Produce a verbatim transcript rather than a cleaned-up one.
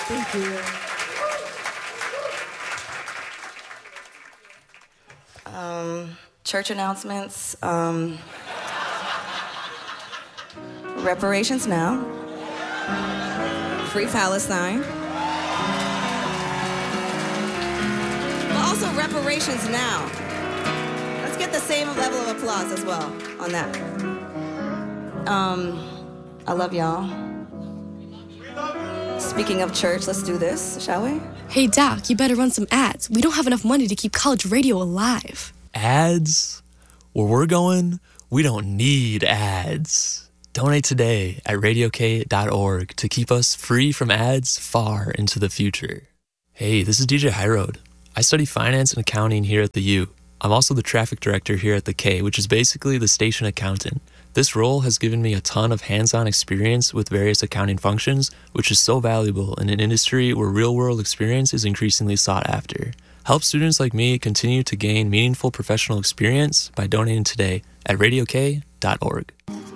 Thank you. Um, church announcements. Um, reparations now. Free Palestine. But also reparations now. Let's get the same level of applause as well on that. Um, I love y'all. Speaking of church, let's do this, shall we? Hey, Doc, you better run some ads. We don't have enough money to keep college radio alive. Ads? Where we're going, we don't need ads. Donate today at radio k dot org to keep us free from ads far into the future. Hey, this is D J Highroad. I study finance and accounting here at the U. I'm also the traffic director here at the K, which is basically the station accountant. This role has given me a ton of hands-on experience with various accounting functions, which is so valuable in an industry where real-world experience is increasingly sought after. Help students like me continue to gain meaningful professional experience by donating today at radio k dot org.